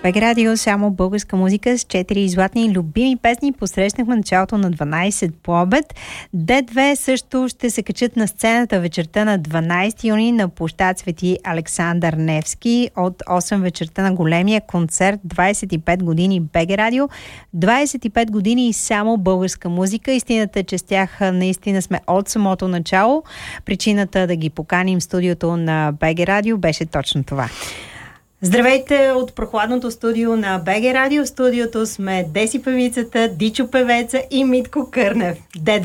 БГ Радио, само българска музика с 4 златни любими песни. Посрещнахме началото на 12 по обед. Д2 също ще се качат на сцената вечерта на 12 юни на площад Свети Александър Невски от 8 вечерта на големия концерт 25 години БГ Радио. 25 години и само българска музика. Истината е, че с тях наистина сме от самото начало. Причината да ги поканим в студиото на БГ Радио беше точно това. Здравейте от прохладното студио на БГ Радио. В студиото сме Деси певицата, Дичо певеца и Митко Кърнев.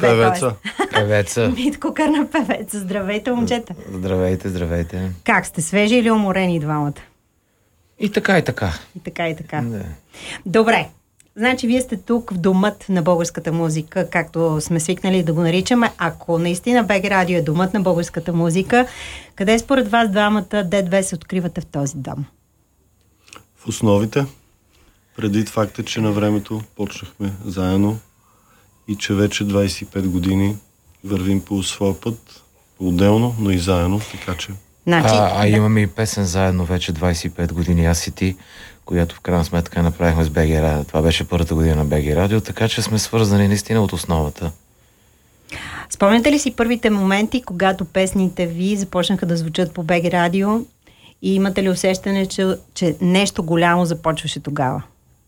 Певеца. Митко Кърнев певеца. Здравейте, момчета. Здравейте. Как сте? Свежи или уморени двамата? И така. Не. Добре. Значи вие сте тук в домът на българската музика, както сме свикнали да го наричаме. Ако наистина БГ Радио е домът на българската музика, къде според вас двамата Д2 се откривате в този дом? В основите, предвид факта, че на времето почнахме заедно и че вече 25 години вървим по своя път, по-отделно, но и заедно, така че... Имаме и песен заедно вече 25 години, аз и ти, която в крайна сметка направихме с БГ Радио. Това беше първата година на БГ Радио, така че сме свързани наистина от основата. Спомняте ли си първите моменти, когато песните ви започнаха да звучат по БГ Радио и имате ли усещане, че нещо голямо започваше тогава?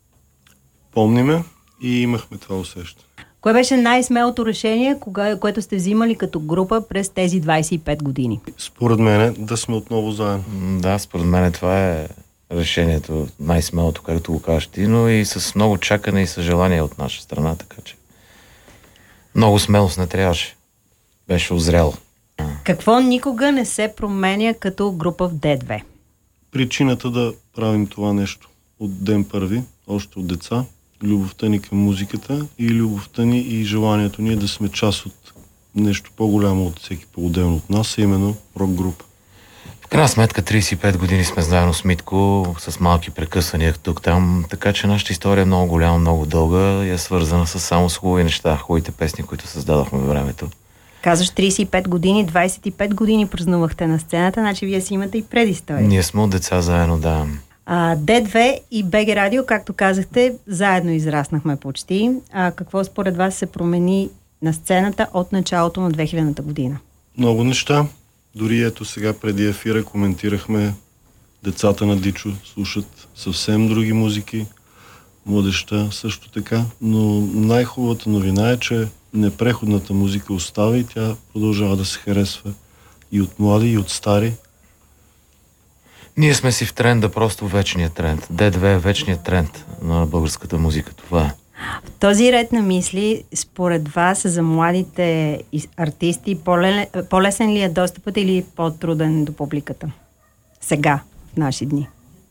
Помниме и имахме това усещане. Кое беше най-смелото решение, което сте взимали като група през тези 25 години? Според мен да сме отново заедно. Да, според мен това е решението, най-смелото, както го кажеш ти, но и с много чакане и съжаление от наша страна, така че много смелост не трябваше. Беше озряло. Какво никога не се променя като група в Д2? Причината да правим това нещо от ден първи, още от деца, любовта ни към музиката и любовта ни и желанието ни е да сме част от нещо по-голямо от всеки по-отделно от нас, а именно рок-група. В крайна сметка 35 години сме заедно с Митко, с малки прекъсвания тук-там, така че нашата история е много голяма, много дълга и е свързана само с хубави неща, хубавите песни, които създадохме във времето. Казваш 35 години, 25 години празнувахте на сцената, значи вие си имате и предистория. Ние сме от деца заедно, да. Д2 и БГ Радио, както казахте, заедно израснахме почти. Какво според вас се промени на сцената от началото на 2000-та година? Много неща. Дори ето сега преди ефира коментирахме, децата на Дичо слушат съвсем други музики, младежта също така, но най-хубавата новина е, че непреходната музика остава и тя продължава да се харесва и от млади, и от стари. Ние сме си в тренда, просто вечният тренд. Д2 е вечният тренд на българската музика. Това е. В този ред на мисли, според вас за младите артисти по-лесен ли е достъпът или по-труден до публиката? Сега, в наши дни.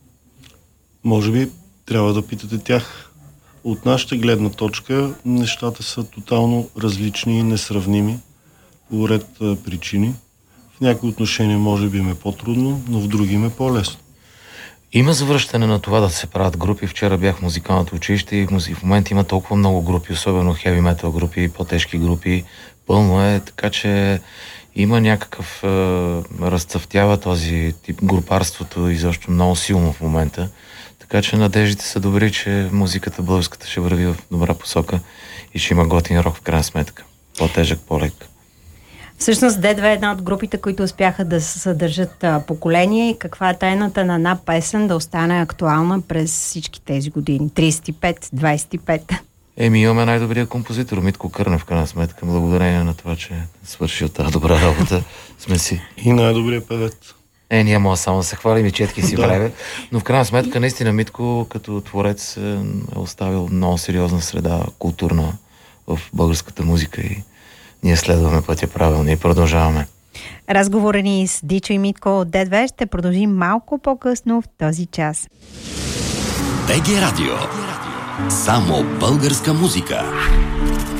Може би трябва да питате тях. От нашата гледна точка нещата са тотално различни и несравними по ред причини. В някои отношения може би им е по-трудно, но в други им е по-лесно. Има завръщане на това да се правят групи. Вчера бях в музикалното училище и в момента има толкова много групи, особено хеви метал групи, по-тежки групи. Пълно е, така че има някакъв разцъфтява този тип групарството изобщо много силно в момента. Така че надеждите са добри, че музиката българската ще върви в добра посока и ще има готин рок в крайна сметка. По-тежък, по-лек. Всъщност Д2 е една от групите, които успяха да съдържат поколение. И каква е тайната на една песен да остане актуална през всички тези години? 35, 25. Имаме най-добрия композитор, Митко Кърнев, в крайна сметка. Благодарение на това, че свърши от тази добра работа. Сме си. И най-добрия певец. Ние може само да се хвалим и четки си време. Но в крайна сметка, наистина, Митко като творец е оставил много сериозна среда, културна в българската музика и ние следваме пътя правилно и продължаваме. Разговора ни с Дичо и Митко от Д2 ще продължим малко по-късно в този час. БГ Радио. Само българска музика.